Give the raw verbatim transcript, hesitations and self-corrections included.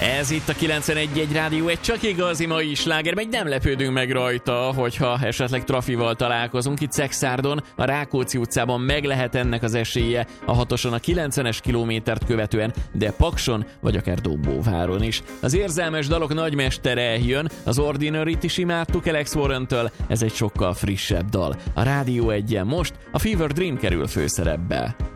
Ez itt a kilencvenegy egy Rádió, egy csak igazi mai sláger, meg nem lepődünk meg rajta, hogyha esetleg trafival találkozunk itt Szexárdon, a Rákóczi utcában meg lehet ennek az esélye, a hatoson a kilencvenes kilométert követően, de Pakson vagy akár Dobóváron is. Az érzelmes dalok nagymestere jön, az Ordinary-t is imádtuk Alex Warren-től, ez egy sokkal frissebb dal. A Rádió egyen most a Fever Dream kerül főszerepbe.